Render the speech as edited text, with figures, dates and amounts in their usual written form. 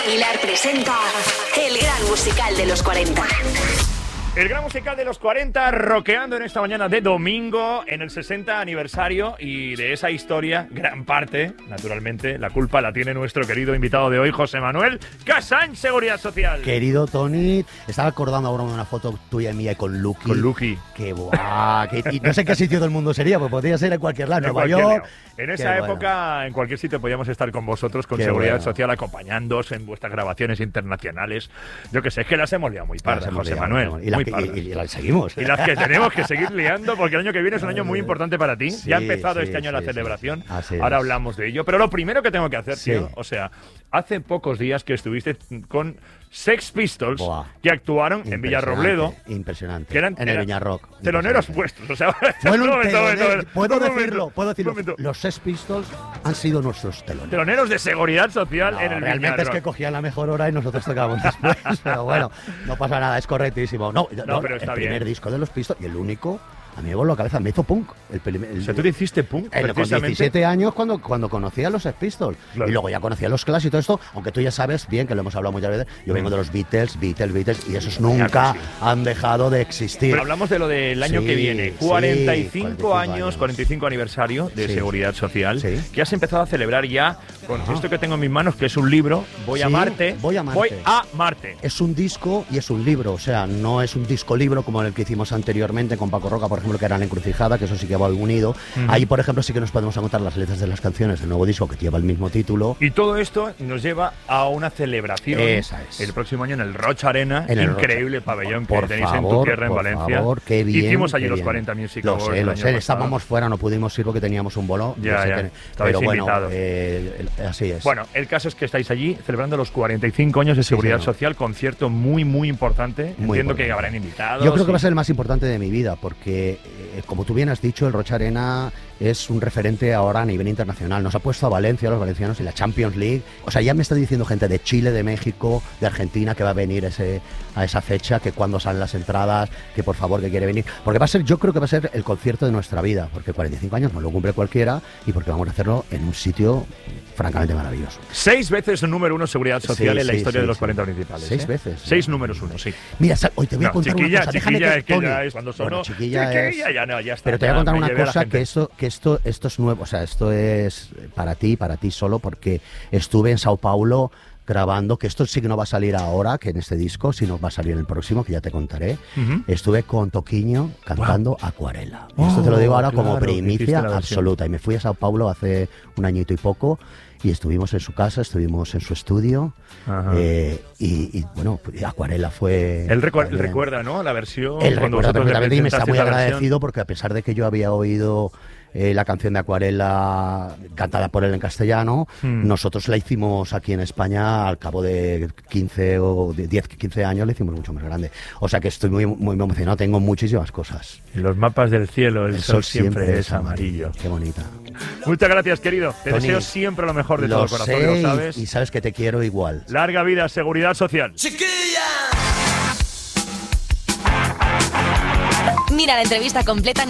Aguilar presenta el gran musical de los 40. El gran musical de los 40, rockeando en esta mañana de domingo, en el 60 aniversario, y de esa historia, gran parte, naturalmente, la culpa la tiene nuestro querido invitado de hoy, José Manuel Casany, Seguridad Social. Querido Tony, estaba acordando ahora de una foto tuya y mía con Lucky. Con Lucky. Que buah, y no sé qué sitio del mundo sería, pues podría ser en cualquier lado, Nueva York. En esa época, bueno, en cualquier sitio podíamos estar con vosotros, con qué Seguridad bueno. Social, acompañándoos en vuestras grabaciones internacionales. Yo que sé, es que las hemos liado muy pardas, José Manuel. Y las seguimos. Y las que tenemos que seguir liando, porque el año que viene es un año muy importante para ti. Sí, ya ha empezado sí, este año la sí, celebración. sí. Ahora hablamos de ello. Pero lo primero que tengo que hacer, Sí. tío, o sea, hace pocos días que estuviste con Sex Pistols, Buah. que actuaron en Villarrobledo. Impresionante. Que eran en el Viñarrock. Teloneros vuestros. O sea, Bueno, un momento. puedo Un decirlo. momento. Los Sex Pistols han sido nuestros teloneros. Teloneros de Seguridad Social No, en el realmente Viñarrock. es que cogían la mejor hora y nosotros tocábamos después. Pero bueno, no pasa nada, es correctísimo. No, pero está el bien. primer disco de los Pistols y el único, a mí me voló la cabeza, me hizo punk. O sea, tú te hiciste punk, con precisamente. 17 años cuando conocí a los Sex Pistols. Claro. Y luego ya conocí a los Clash y todo esto, aunque tú ya sabes bien, que lo hemos hablado muchas veces, yo vengo de los Beatles, y esos nunca han dejado de existir. Pero hablamos de lo del año Sí, que viene. sí, 45 años, 45 aniversario de Sí. Seguridad Social, Sí. que has empezado a celebrar ya con esto que tengo en mis manos, que es un libro, Voy a Sí, Marte. Voy a Marte. Voy a Marte. Es un disco y es un libro, o sea, no es un disco-libro como el que hicimos anteriormente con Paco Roca, por ejemplo, que era La Encrucijada, que eso sí que va unido. Ahí, por ejemplo, sí que nos podemos encontrar las letras de las canciones del nuevo disco que lleva el mismo título. Y todo esto nos lleva a una celebración Esa es. el próximo año en el Rocha Arena, En el increíble Rocha. pabellón que Por tenéis en tu favor, tierra, en por Valencia. favor, qué bien, Hicimos allí qué los bien. 40 Music Lo Awards sé, el lo año sé, pasado. estábamos fuera, no pudimos ir porque teníamos un bolo. Ya, sé ya, que- estabais pero bueno, invitados. así es. Bueno, el caso es que estáis allí celebrando los 45 años de Seguridad señor. Social, concierto muy, muy importante. Muy Entiendo que importante. habrán invitados. Yo creo que y- va a ser el más importante de mi vida, porque, como tú bien has dicho, el Rocha Arena es un referente ahora a nivel internacional. Nos ha puesto a Valencia, a los valencianos, y la Champions League. O sea, ya me está diciendo gente de Chile, de México, de Argentina, que va a venir a esa fecha, que cuando salen las entradas, que por favor, que quiere venir. Porque va a ser, yo creo que va a ser el concierto de nuestra vida, porque 45 años no lo cumple cualquiera, y porque vamos a hacerlo en un sitio francamente maravilloso. 6 veces el número 1 Seguridad Social Sí, en la sí, historia sí, de los sí. 40 principales. 6 veces. 6 números 1, sí. Mira, hoy te voy a No, contar chiquilla, una cosa. Déjame chiquilla, es que Tony. ya es cuando sonó. Bueno, chiquilla es... ya no, ya está. Pero te voy a ya contar me una llevé a la cosa, gente. que esto es nuevo, o sea, esto es para ti solo, porque estuve en Sao Paulo grabando, que esto sí que no va a salir ahora, que en este disco, sino va a salir en el próximo, que ya te contaré. Ujú. Estuve con Toquiño cantando Acuarela. Y esto te lo digo ahora como claro, que hiciste primicia la versión. absoluta. Y me fui a Sao Paulo hace un añito y poco, y estuvimos en su casa, estuvimos en su estudio, Ajá. y bueno, Acuarela fue... Él también- recuerda, ¿no? La versión. él cuando recuerda vosotros le perfectamente y me está presentasteis muy la versión. agradecido porque a pesar de que yo había oído la canción de Acuarela cantada por él en castellano, nosotros la hicimos aquí en España al cabo de 15 o de 10, 15 años, la hicimos mucho más grande. O sea que estoy muy, muy emocionado, tengo muchísimas cosas. En los mapas del cielo, el sol siempre siempre es amarillo. Qué bonita. Muchas gracias, querido. Te Tony, deseo siempre lo mejor de lo todo corazón, sé, lo sabes. y sabes que te quiero igual. Larga vida, Seguridad Social. Mira la entrevista completa